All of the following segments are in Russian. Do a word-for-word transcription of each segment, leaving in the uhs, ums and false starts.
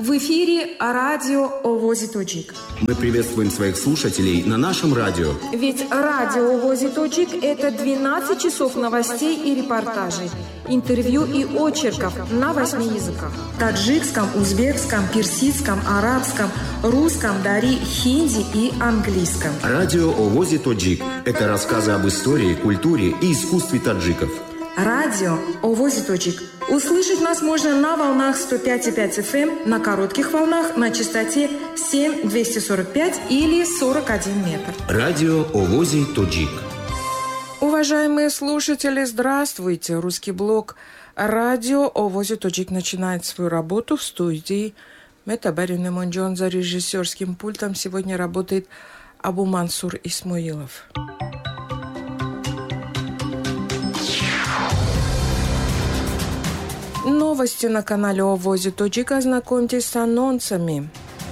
В эфире радио Овози Тоджик. Мы приветствуем своих слушателей на нашем радио. Ведь радио Овози Тоджик – это двенадцать часов новостей и репортажей, интервью и очерков на восьми языках. Таджикском, узбекском, персидском, арабском, русском, дари, хинди и английском. Радио Овози Тоджик – это рассказы об истории, культуре и искусстве таджиков. Радио Овози Тоджик. Услышать нас можно на волнах сто пять и пять эф эм, на коротких волнах на частоте семь двести сорок пять или сорок один метр. Радио Овози Тоджик. Уважаемые слушатели, здравствуйте. Русский блог радио Овози Тоджик начинает свою работу в студии. Мета Барин Монджон за режиссерским пультом. Сегодня работает Абу Мансур Исмоилов. Новости на канале Овози Тоджик. Ознакомьтесь с анонсами.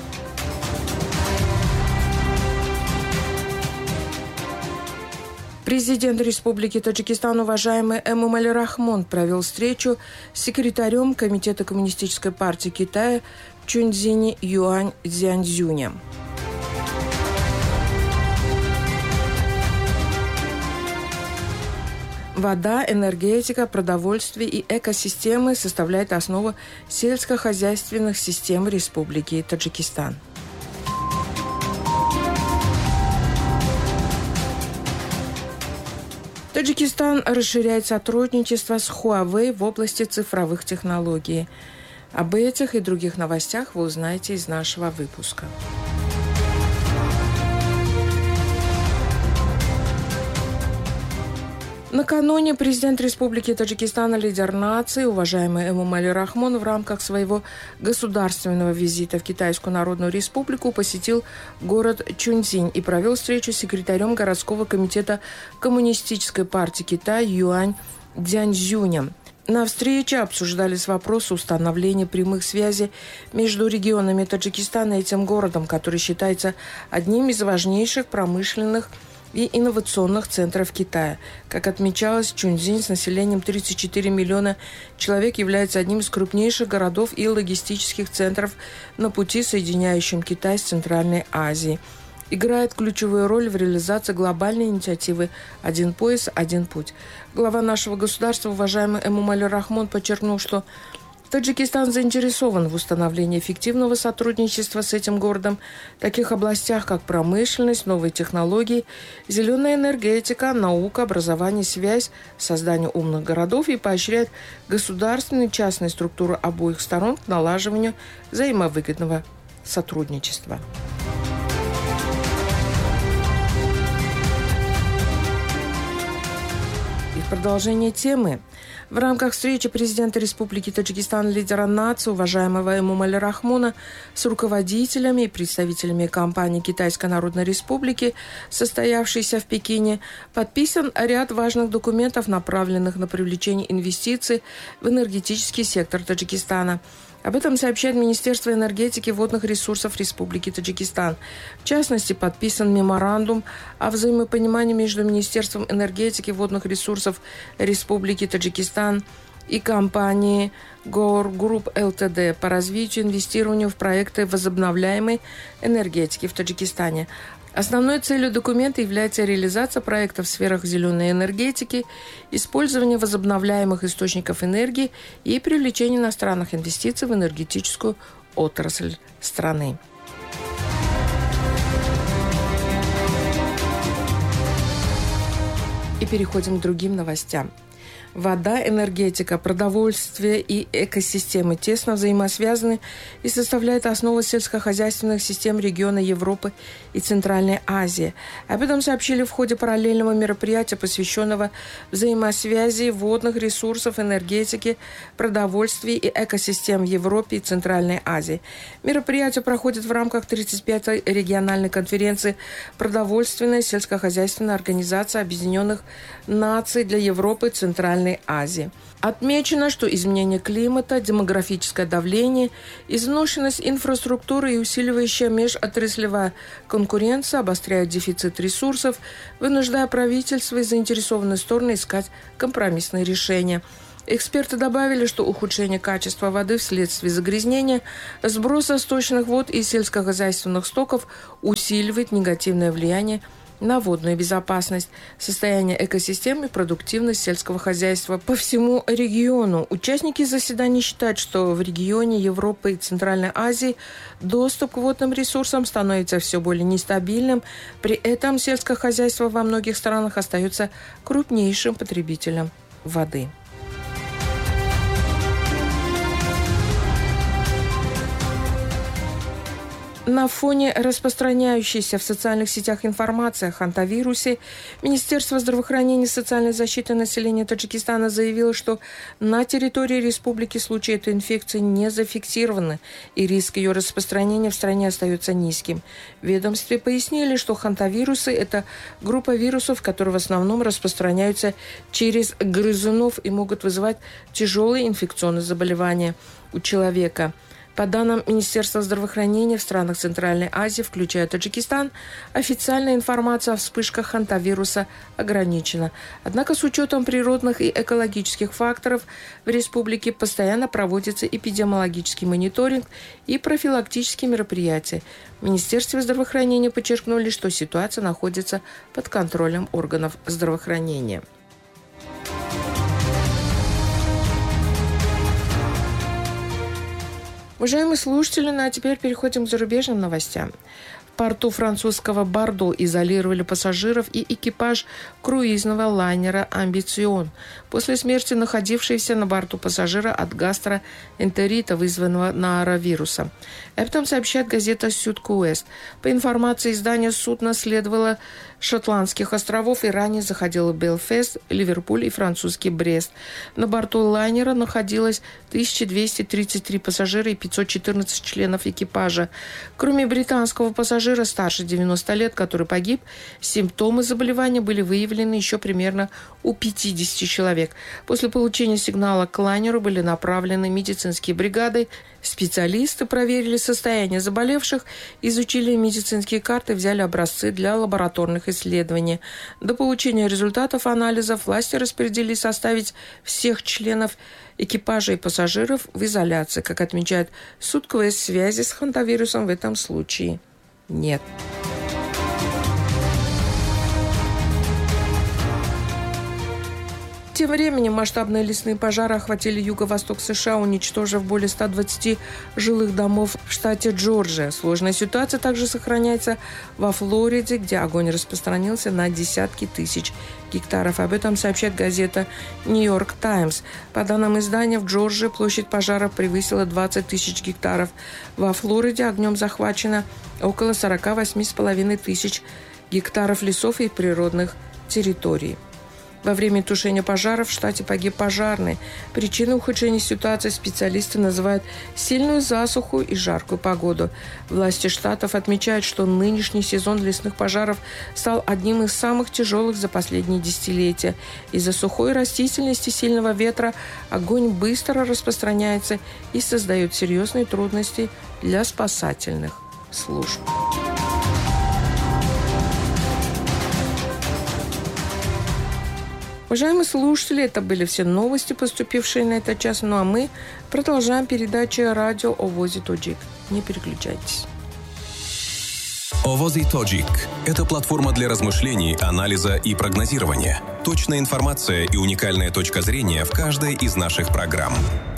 Президент Республики Таджикистан, уважаемый Эмомали Рахмон, провел встречу с секретарем Комитета Коммунистической партии Китая Чунцзини Юань Цзяньцзюнем. Вода, энергетика, продовольствие и экосистемы составляют основу сельскохозяйственных систем Республики Таджикистан. Таджикистан расширяет сотрудничество с Huawei в области цифровых технологий. Об этих и других новостях вы узнаете из нашего выпуска. Накануне президент Республики Таджикистан, лидер нации, уважаемый Эмомали Рахмон, в рамках своего государственного визита в Китайскую Народную Республику посетил город Чунцзинь и провел встречу с секретарем городского комитета Коммунистической партии Китая Юань Цзяньцзюнем. На встрече обсуждались вопросы установления прямых связей между регионами Таджикистана и этим городом, который считается одним из важнейших промышленных и инновационных центров Китая. Как отмечалось, Чунцзинь с населением тридцать четыре миллиона человек является одним из крупнейших городов и логистических центров на пути, соединяющем Китай с Центральной Азией. Играет ключевую роль в реализации глобальной инициативы «Один пояс, один путь». Глава нашего государства, уважаемый Эмомали Рахмон, подчеркнул, что Таджикистан заинтересован в установлении эффективного сотрудничества с этим городом в таких областях, как промышленность, новые технологии, зеленая энергетика, наука, образование, связь, создание умных городов и поощряет государственную и частную структуру обоих сторон к налаживанию взаимовыгодного сотрудничества. И в продолжение темы. В рамках встречи президента Республики Таджикистан, лидера нации, уважаемого Эмомали Рахмона, с руководителями и представителями компании Китайской Народной Республики, состоявшейся в Пекине, подписан ряд важных документов, направленных на привлечение инвестиций в энергетический сектор Таджикистана. Об этом сообщает Министерство энергетики и водных ресурсов Республики Таджикистан. В частности, подписан меморандум о взаимопонимании между Министерством энергетики и водных ресурсов Республики Таджикистан и компанией Гоур Групп Лтд по развитию и инвестированию в проекты возобновляемой энергетики в Таджикистане. Основной целью документа является реализация проектов в сферах зеленой энергетики, использование возобновляемых источников энергии и привлечение иностранных инвестиций в энергетическую отрасль страны. И переходим к другим новостям. Вода, энергетика, продовольствие и экосистемы тесно взаимосвязаны и составляют основу сельскохозяйственных систем региона Европы и Центральной Азии. Об этом сообщили в ходе параллельного мероприятия, посвященного взаимосвязи водных ресурсов, энергетики, продовольствия и экосистем в Европе и Центральной Азии. Мероприятие проходит в рамках тридцать пятой региональной конференции «Продовольственная сельскохозяйственная организация Объединенных Наций для Европы и Центральной Азии». Отмечено, что изменение климата, демографическое давление, изношенность инфраструктуры и усиливающая межотраслевая конкуренция обостряют дефицит ресурсов, вынуждая правительство и заинтересованные стороны искать компромиссные решения. Эксперты добавили, что ухудшение качества воды вследствие загрязнения, сброса сточных вод и сельскохозяйственных стоков усиливает негативное влияние на водную безопасность, состояние экосистемы и продуктивность сельского хозяйства по всему региону. Участники заседания считают, что в регионе Европы и Центральной Азии доступ к водным ресурсам становится все более нестабильным. При этом сельское хозяйство во многих странах остается крупнейшим потребителем воды. На фоне распространяющейся в социальных сетях информации о хантавирусе, Министерство здравоохранения и социальной защиты населения Таджикистана заявило, что на территории республики случаи этой инфекции не зафиксированы, и риск ее распространения в стране остается низким. В ведомстве пояснили, что хантавирусы – это группа вирусов, которые в основном распространяются через грызунов и могут вызывать тяжелые инфекционные заболевания у человека. По данным Министерства здравоохранения, в странах Центральной Азии, включая Таджикистан, официальная информация о вспышках хантавируса ограничена. Однако с учетом природных и экологических факторов в республике постоянно проводится эпидемиологический мониторинг и профилактические мероприятия. В Министерстве здравоохранения подчеркнули, что ситуация находится под контролем органов здравоохранения. Уважаемые слушатели, ну а теперь переходим к зарубежным новостям. В порту французского Бордо изолировали пассажиров и экипаж круизного лайнера «Амбицион» после смерти находившегося на борту пассажира от гастроэнтерита, вызванного норовирусом. Об этом сообщает газета «Сюд-Куэст». По информации издания, судно следовало Шотландских островов и ранее заходило в Белфаст, Ливерпуль и французский Брест. На борту лайнера находилось тысяча двести тридцать три пассажира и пятьсот четырнадцать членов экипажа. Кроме британского пассажира старше девяноста лет, который погиб, симптомы заболевания были выявлены еще примерно у пятидесяти человек. После получения сигнала к лайнеру были направлены медицинские бригады. Специалисты проверили состояние заболевших, изучили медицинские карты, взяли образцы для лабораторных исследований. До получения результатов анализов власти распорядились оставить всех членов экипажа и пассажиров в изоляции. Как отмечает Суд-Квест, связи с хантавирусом в этом случае нет. Тем временем масштабные лесные пожары охватили юго-восток США, уничтожив более ста двадцати жилых домов в штате Джорджия. Сложная ситуация также сохраняется во Флориде, где огонь распространился на десятки тысяч гектаров. Об этом сообщает газета «Нью-Йорк Таймс». По данным издания, в Джорджии площадь пожара превысила двадцать тысяч гектаров. Во Флориде огнем захвачено около сорок восемь с половиной тысяч гектаров лесов и природных территорий. Во время тушения пожара в штате погиб пожарный. Причиной ухудшения ситуации специалисты называют сильную засуху и жаркую погоду. Власти штатов отмечают, что нынешний сезон лесных пожаров стал одним из самых тяжелых за последние десятилетия. Из-за сухой растительности, сильного ветра огонь быстро распространяется и создает серьезные трудности для спасательных служб. Уважаемые слушатели, это были все новости, поступившие на этот час. Ну а мы продолжаем передачу радио «Овози Тоджик». Не переключайтесь. Овози Тоджик – это платформа для размышлений, анализа и прогнозирования. Точная информация и уникальная точка зрения в каждой из наших программ.